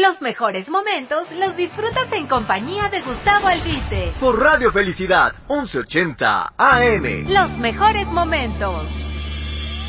Los mejores momentos los disfrutas en compañía de Gustavo Albite. Por Radio Felicidad, 1180 AM. Los mejores momentos.